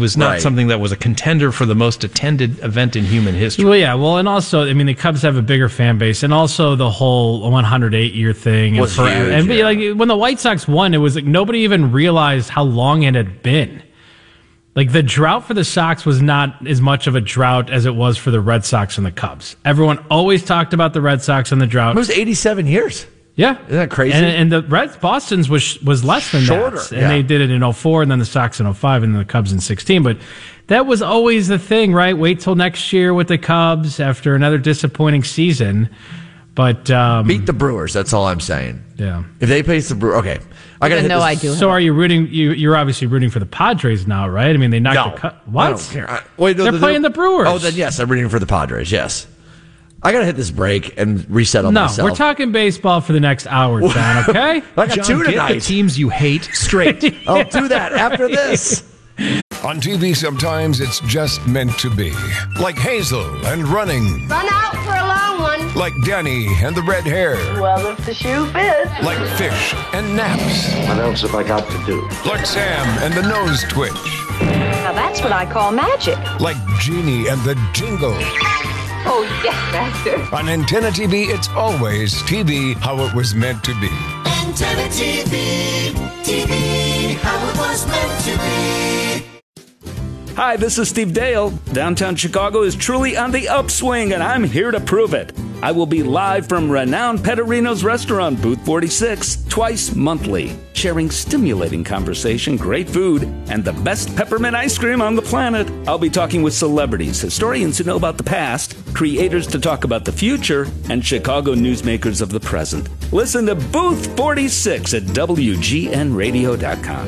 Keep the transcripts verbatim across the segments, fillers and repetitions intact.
was not Right. something that was a contender for the most attended event in human history. Well, yeah. Well, and also, I mean, the Cubs have a bigger fan base, and also the whole one hundred eight year thing. Was and, for, huge, and yeah. like when the White Sox won, it was like nobody even realized how long it had been. Like the drought for the Sox was not as much of a drought as it was for the Red Sox and the Cubs. Everyone always talked about the Red Sox and the drought. It was eighty-seven years. Yeah, Isn't that crazy? And, and the Reds, Boston's was was less than Shorter, that, and yeah. they did it in oh four, and then the Sox in oh five, and then the Cubs in sixteen. But that was always the thing, right? Wait till next year with the Cubs after another disappointing season. But um, Beat the Brewers. That's all I'm saying. Yeah. If they face the Brewers, okay. I gotta Even hit though this. I do So are you rooting? You, you're obviously rooting for the Padres now, right? I mean, they knocked No, the Cubs. I What? don't care. I, wait, no, They're playing the Brewers. Oh, then yes, I'm rooting for the Padres. Yes. I gotta hit this break and reset on No, myself. we're talking baseball for the next hour, John. Okay. I got John, two get the tonight. teams you hate straight. I'll do that after this. On T V, sometimes it's just meant to be. Like Hazel and running. Run out for a long one. Like Danny and the red hair. Well, if the shoe fits. Like Fish and naps. What else have I got to do? Like Sam and the nose twitch. Now that's what I call magic. Like Jeannie and the jingle. Oh, yes, master. On Antenna T V, it's always T V how it was meant to be. Antenna T V, T V, how it was meant to be. Hi, this is Steve Dale. Downtown Chicago is truly on the upswing, and I'm here to prove it. I will be live from renowned Petterino's restaurant, Booth forty-six, twice monthly, sharing stimulating conversation, great food, and the best peppermint ice cream on the planet. I'll be talking with celebrities, historians who know about the past, creators to talk about the future, and Chicago newsmakers of the present. Listen to Booth forty-six at W G N radio dot com.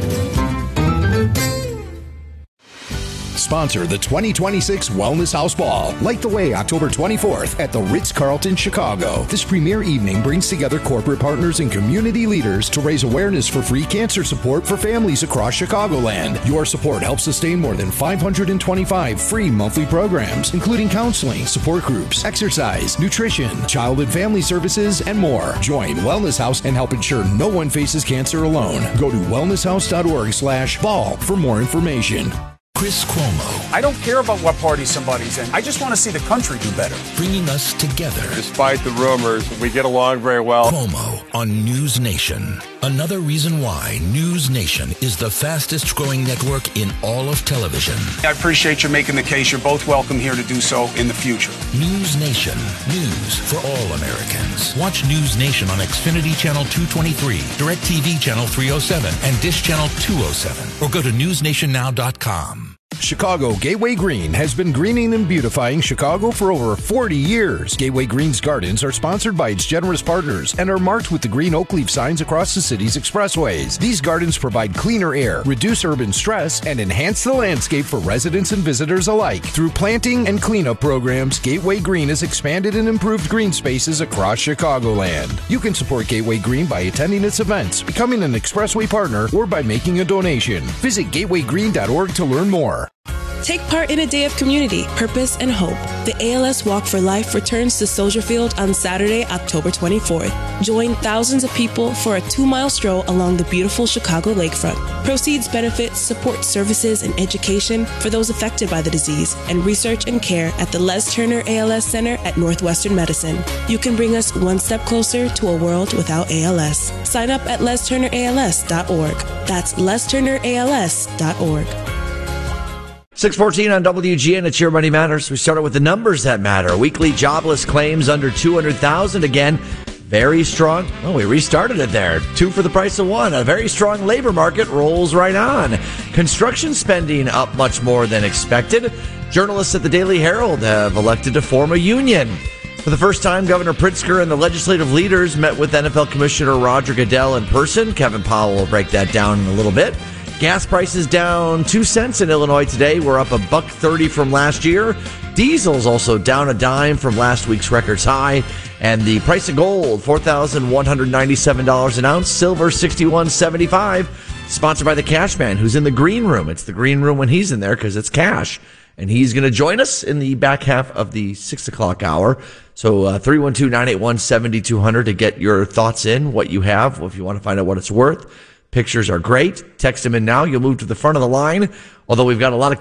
Sponsor the twenty twenty-six Wellness House Ball. Light the way October twenty-fourth at the Ritz-Carlton, Chicago. This premier evening brings together corporate partners and community leaders to raise awareness for free cancer support for families across Chicagoland. Your support helps sustain more than five hundred twenty-five free monthly programs, including counseling, support groups, exercise, nutrition, child and family services, and more. Join Wellness House and help ensure no one faces cancer alone. Go to wellness house dot org slash ball for more information. Chris Cuomo. I don't care about what party somebody's in. I just want to see the country do better. Bringing us together. Despite the rumors, we get along very well. Cuomo on News Nation. Another reason why News Nation is the fastest growing network in all of television. I appreciate you making the case. You're both welcome here to do so in the future. News Nation. News for all Americans. Watch News Nation on Xfinity Channel two twenty-three, DirecTV Channel three oh seven, and Dish Channel two oh seven. Or go to news nation now dot com. Chicago Gateway Green has been greening and beautifying Chicago for over forty years. Gateway Green's gardens are sponsored by its generous partners and are marked with the green oak leaf signs across the city's expressways. These gardens provide cleaner air, reduce urban stress, and enhance the landscape for residents and visitors alike. Through planting and cleanup programs, Gateway Green has expanded and improved green spaces across Chicagoland. You can support Gateway Green by attending its events, becoming an expressway partner, or by making a donation. Visit gateway green dot org to learn more. Take part in a day of community, purpose, and hope. The A L S Walk for Life returns to Soldier Field on Saturday, October twenty-fourth. Join thousands of people for a two-mile stroll along the beautiful Chicago lakefront. Proceeds benefit support services and education for those affected by the disease and research and care at the Les Turner A L S Center at Northwestern Medicine. You can bring us one step closer to a world without A L S. Sign up at les turner a l s dot org. That's les turner a l s dot org. six fourteen on W G N, it's Your Money Matters. We started with the numbers that matter. Weekly jobless claims under two hundred thousand again. Very strong. Well, we restarted it there. Two for the price of one. A very strong labor market rolls right on. Construction spending up much more than expected. Journalists at the Daily Herald have elected to form a union. For the first time, Governor Pritzker and the legislative leaders met with N F L Commissioner Roger Goodell in person. Kevin Powell will break that down in a little bit. Gas prices down two cents in Illinois today. We're up a buck thirty from last year. Diesel's also down a dime from last week's records high. And the price of gold, four thousand one hundred ninety-seven dollars an ounce. Silver, sixty-one seventy-five. Sponsored by the Cash Man, who's in the green room. It's the green room when he's in there because it's cash. And he's going to join us in the back half of the six o'clock hour. So uh, three one two, nine eight one, seven two zero zero to get your thoughts in, what you have, if you want to find out what it's worth. Pictures are great. Text them in now. You'll move to the front of the line. Although we've got a lot of